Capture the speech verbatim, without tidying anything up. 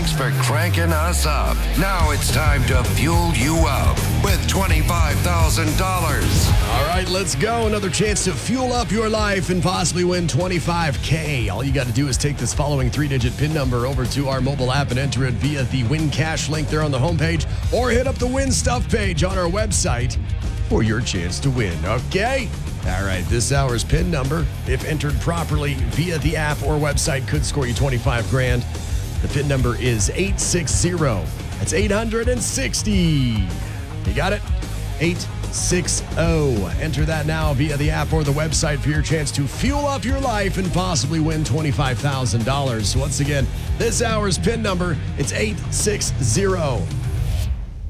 Thanks for cranking us up. Now it's time to fuel you up with twenty-five thousand dollars. All right, let's go. Another chance to fuel up your life and possibly win twenty-five K. All you got to do is take this following three-digit PIN number over to our mobile app and enter it via the Win Cash link there on the homepage, or hit up the Win Stuff page on our website for your chance to win, okay? All right, this hour's PIN number, if entered properly via the app or website, could score you twenty-five grand. The PIN number is eight six zero. That's eight hundred sixty. You got it? eight six zero. Enter that now via the app or the website for your chance to fuel up your life and possibly win twenty-five thousand dollars. So once again, this hour's PIN number, it's eight six zero.